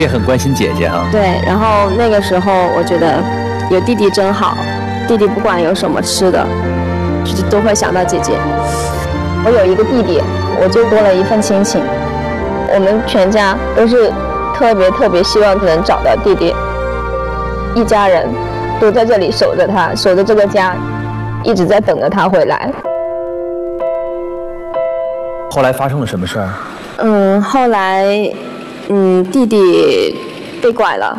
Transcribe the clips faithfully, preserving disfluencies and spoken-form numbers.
也很关心姐姐啊。 对，然后那个时候我觉得有弟弟真好，弟弟不管有什么吃的，就是都会想到姐姐。我有一个弟弟，我就多了一份亲情。我们全家都是特别特别希望能找到弟弟，一家人都在这里守着他，守着这个家，一直在等着他回来。 后来发生了什么事儿？ 嗯，后来。嗯，弟弟被拐了。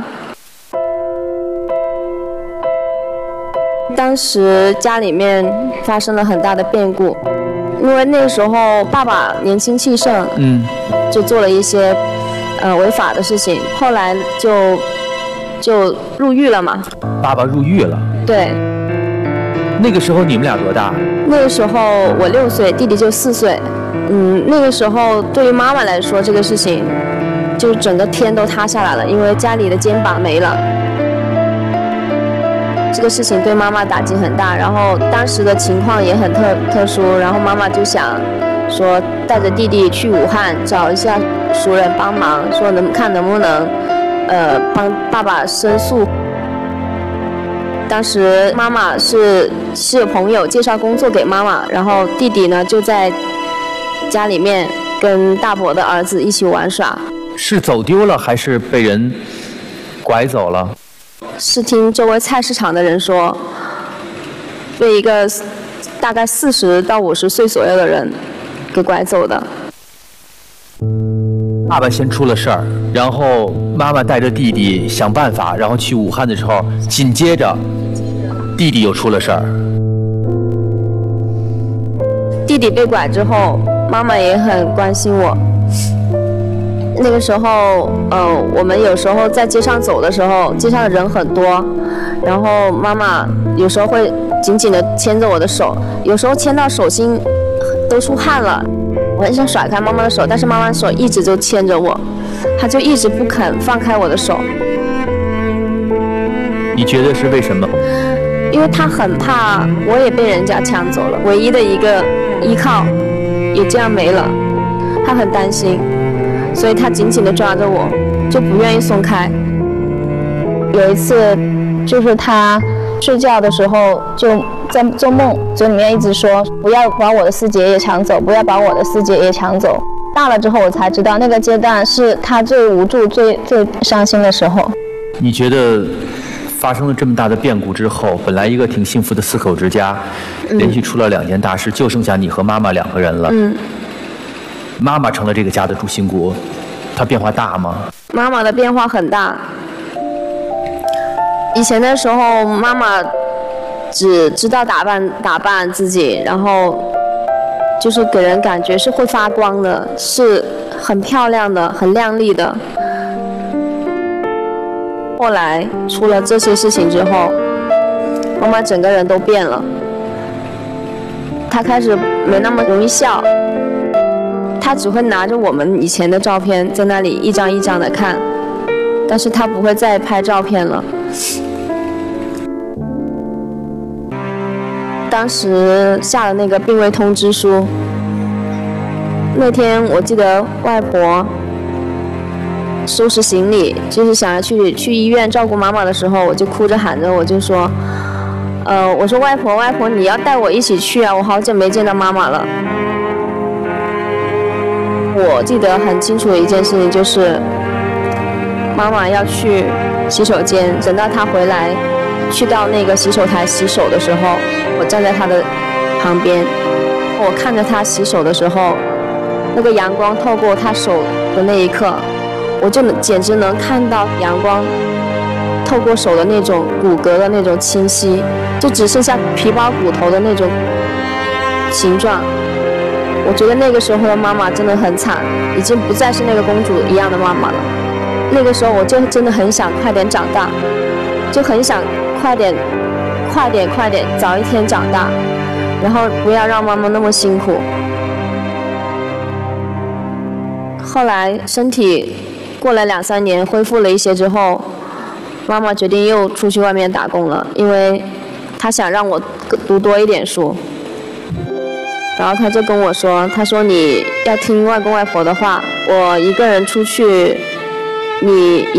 当时家里面发生了很大的变故，因为那个时候爸爸年轻气盛， 嗯， 就做了一些呃违法的事情，后来就就入狱了嘛。 爸爸入狱了。对。那个时候你们俩多大？ 那个时候我六岁，弟弟就四岁。嗯，那个时候对于妈妈来说，这个事情。就整个天都塌下来了，因为家里的肩膀没了。这个事情对妈妈打击很大，然后当时的情况也很特特殊，然后妈妈就想说带着弟弟去武汉找一下熟人帮忙，说能看能不能呃帮爸爸申诉。当时妈妈是是有朋友介绍工作给妈妈，然后弟弟呢就在家里面跟大伯的儿子一起玩耍。 是走丢了还是被人拐走了？ 是听周围菜市场的人说，被一个大概四十到五十岁左右的人给拐走的。 爸爸先出了事儿，然后妈妈带着弟弟想办法，然后去武汉的时候，紧接着弟弟又出了事儿。 弟弟被拐之后，妈妈也很关心我。那个时候，呃，我们有时候在街上走的时候，街上的人很多，然后妈妈有时候会紧紧地牵着我的手，有时候牵到手心都出汗了，我很想甩开妈妈的手，但是妈妈的手一直就牵着我，她就一直不肯放开我的手。 你觉得是为什么？ 因为她很怕我也被人家抢走了，唯一的一个依靠也这样没了，她很担心。所以他紧紧地抓着我，就不愿意松开。有一次，就是他睡觉的时候就在做梦，嘴里面一直说不要把我的四姐也抢走，不要把我的四姐也抢走。大了之后我才知道，那个阶段是他最无助、最最伤心的时候。 你觉得发生了这么大的变故之后，本来一个挺幸福的四口之家，嗯、连续出了两件大事，就剩下你和妈妈两个人了。嗯。妈妈成了这个家的主心骨，她变化大吗？ 妈妈的变化很大。以前的时候，妈妈只知道打扮打扮自己，然后就是给人感觉是会发光的，是很漂亮的、很靓丽的。后来出了这些事情之后，妈妈整个人都变了。她开始没那么容易笑。他只会拿着我们以前的照片在那里一张一张的看，但是他不会再拍照片了。当时下了那个病危通知书，那天我记得外婆收拾行李，就是想要去去医院照顾妈妈的时候，我就哭着喊着，我就说，呃，我说外婆外婆你要带我一起去啊，我好久没见到妈妈了。我记得很清楚的一件事情就是，妈妈要去洗手间，等到她回来，去到那个洗手台洗手的时候，我站在她的旁边，我看着她洗手的时候，那个阳光透过她手的那一刻，我就能简直能看到阳光透过手的那种骨骼的那种清晰，就只剩下皮包骨头的那种形状。我觉得那个时候的妈妈真的很惨，已经不再是那个公主一样的妈妈了。那个时候我就真的很想快点长大，就很想快点、快点、快点，早一天长大，然后不要让妈妈那么辛苦。后来身体过了两三年恢复了一些之后，妈妈决定又出去外面打工了，因为她想让我读多一点书。然后他就跟我说，他说你要听外公外婆的话，我一个人出去，你